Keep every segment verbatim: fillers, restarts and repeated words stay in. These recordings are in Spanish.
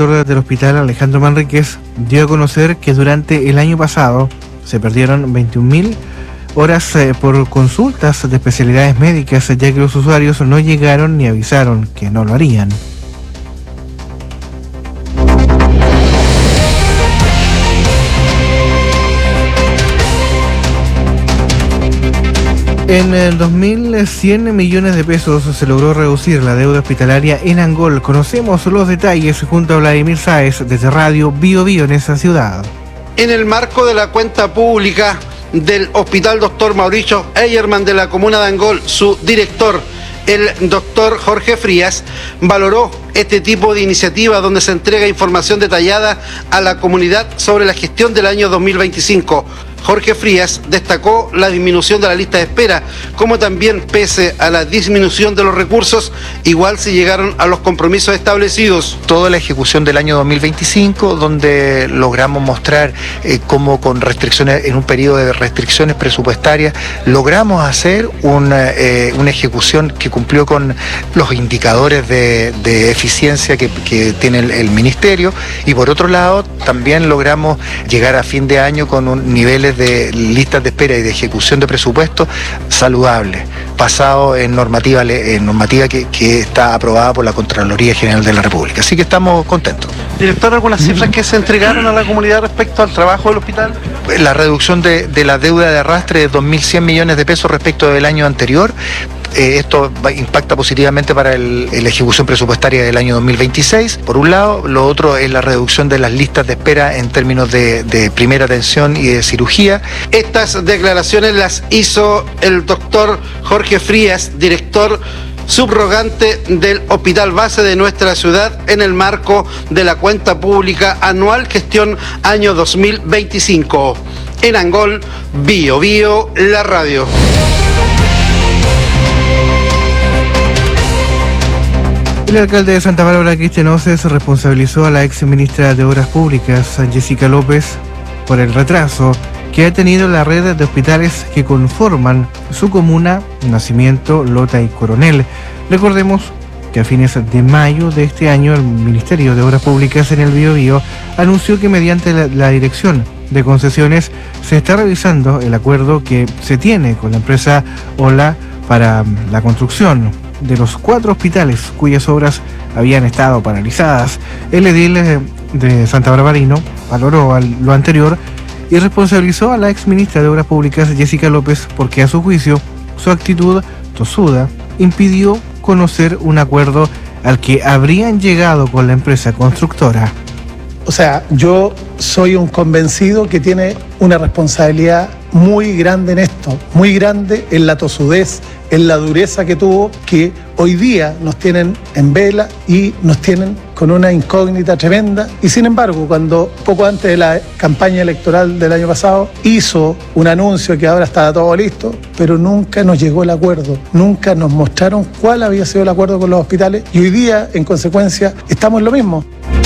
director del hospital, Alejandro Manríquez, dio a conocer que durante el año pasado se perdieron veintiún mil horas eh, por consultas de especialidades médicas, ya que los usuarios no llegaron ni avisaron que no lo harían. En dos mil cien millones de pesos se logró reducir la deuda hospitalaria en Angol. Conocemos los detalles junto a Vladimir Sáez desde Radio Bio Bio en esa ciudad. En el marco de la cuenta pública del Hospital Doctor Mauricio Eyerman de la comuna de Angol, su director, el doctor Jorge Frías, valoró este tipo de iniciativa donde se entrega información detallada a la comunidad sobre la gestión del año dos mil veinticinco. Jorge Frías destacó la disminución de la lista de espera, como también, pese a la disminución de los recursos, igual se llegaron a los compromisos establecidos. Toda la ejecución del año dos mil veinticinco, donde logramos mostrar eh, cómo con restricciones, en un periodo de restricciones presupuestarias, logramos hacer una, eh, una ejecución que cumplió con los indicadores de, de eficiencia que, que tiene el, el Ministerio, y por otro lado, también logramos llegar a fin de año con un niveles de listas de espera y de ejecución de presupuesto saludables, basado en normativa, en normativa que, que está aprobada por la Contraloría General de la República. Así que estamos contentos. Director, ¿algunas cifras que se entregaron a la comunidad respecto al trabajo del hospital? La reducción de, de la deuda de arrastre de dos mil cien millones de pesos respecto del año anterior. Eh, esto va, impacta positivamente para el, la ejecución presupuestaria del año dos mil veintiséis, por un lado. Lo otro es la reducción de las listas de espera en términos de, de primera atención y de cirugía. Estas declaraciones las hizo el doctor Jorge Frías, director subrogante del Hospital Base de nuestra ciudad, en el marco de la cuenta pública anual gestión año dos mil veinticinco. En Angol, Bio Bio, la radio. El alcalde de Santa Bárbara, Cristian Oces, responsabilizó a la ex ministra de Obras Públicas, Jessica López, por el retraso que ha tenido la red de hospitales que conforman su comuna, Nacimiento, Lota y Coronel. Recordemos que a fines de mayo de este año el Ministerio de Obras Públicas en el Bio Bio anunció que mediante la, la Dirección de Concesiones se está revisando el acuerdo que se tiene con la empresa Ola para la construcción de los cuatro hospitales cuyas obras habían estado paralizadas. El edil de Santa Barbarino valoró lo anterior y responsabilizó a la ex ministra de Obras Públicas, Jessica López, porque a su juicio su actitud tosuda impidió conocer un acuerdo al que habrían llegado con la empresa constructora. O sea, yo soy un convencido que tiene una responsabilidad muy grande en esto, muy grande en la tosudez, en la dureza que tuvo, que hoy día nos tienen en vela y nos tienen con una incógnita tremenda. Y sin embargo, cuando poco antes de la campaña electoral del año pasado hizo un anuncio que ahora estaba todo listo, pero nunca nos llegó el acuerdo, nunca nos mostraron cuál había sido el acuerdo con los hospitales, y hoy día, en consecuencia, estamos en lo mismo.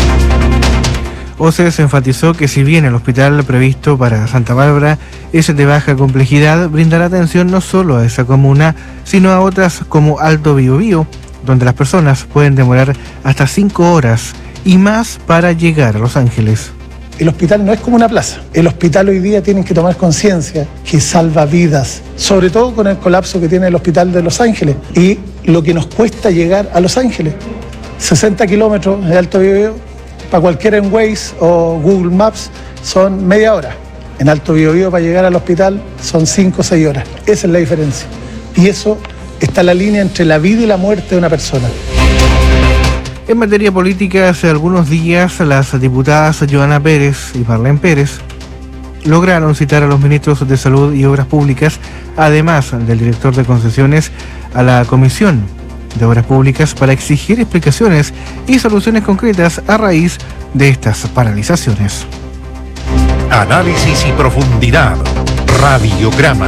Oces enfatizó que si bien el hospital previsto para Santa Bárbara es de baja complejidad, brindará atención no solo a esa comuna, sino a otras como Alto Biobío, donde las personas pueden demorar hasta cinco horas y más para llegar a Los Ángeles. El hospital no es como una plaza. El hospital hoy día tienen que tomar conciencia que salva vidas, sobre todo con el colapso que tiene el hospital de Los Ángeles y lo que nos cuesta llegar a Los Ángeles. sesenta kilómetros de Alto Biobío, para cualquiera en Waze o Google Maps son media hora. En Alto Biobío para llegar al hospital son cinco o seis horas. Esa es la diferencia. Y eso está la línea entre la vida y la muerte de una persona. En materia política, hace algunos días las diputadas Joana Pérez y Marlene Pérez lograron citar a los ministros de Salud y Obras Públicas, además del director de concesiones, a la Comisión de Obras Públicas para exigir explicaciones y soluciones concretas a raíz de estas paralizaciones. Análisis y profundidad. Radiograma.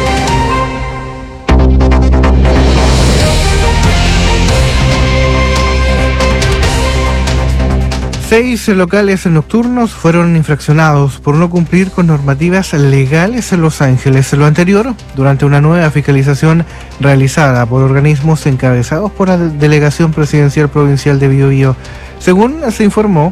Seis locales nocturnos fueron infraccionados por no cumplir con normativas legales en Los Ángeles. Lo anterior, durante una nueva fiscalización realizada por organismos encabezados por la Delegación Presidencial Provincial de Bio Bio. Según se informó,